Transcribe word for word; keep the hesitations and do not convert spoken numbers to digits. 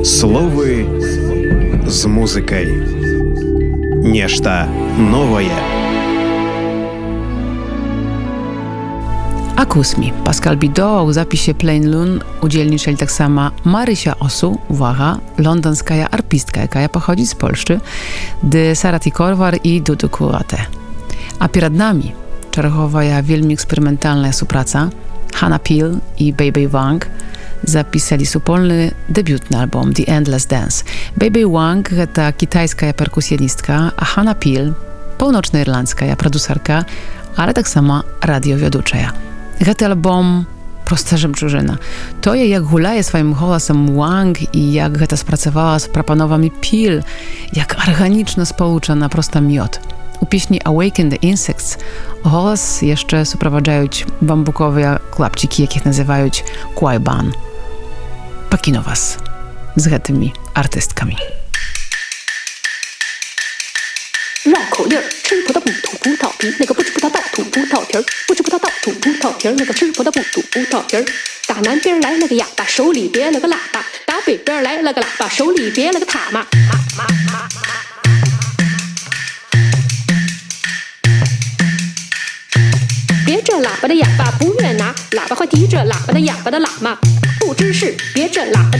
Словы з музыкай. Нешта новае. Akusmi. Pascal Bido w zapisie Plain Lune udzielniczyli tak sama Marysia Osu, uwaga, londyńska arpistka, jaka pochodzi z Polski, de Sarati Korwar i Dudu Kurate. A przed nami czerwowa wielmi eksperymentalna współpraca Hannah Peel i Baby Wang zapisali wspólny debiutny album The Endless Dance. Baby Wang to kitajska perkusjonistka, a Hannah Peel północnoirlandzka producerka, ale tak samo radiowiodocza. Ten album prosta żemczyżyna. To je jak hulaje swoim głosem Wang i jak to spracowała z proponowami Peel, jak organiczna społeczna prosta miot. U pieśni Awaken the Insects głos jeszcze suprowadzają bambukowe klapciki, jakich nazywają Kwaiban. Pakino was z tymi artystkami. 绕口令儿，吃葡萄不吐葡萄皮，那个不吃葡萄倒吐葡萄皮儿，不吃葡萄倒吐葡萄皮儿，那个吃葡萄不吐葡萄皮儿。打南边来了个哑巴，手里别了个喇叭；打北边来了个喇叭，手里别了个塔嘛。别这喇叭的哑巴不愿拿，喇叭还提着喇叭的哑巴的喇嘛，不知是别这喇叭的。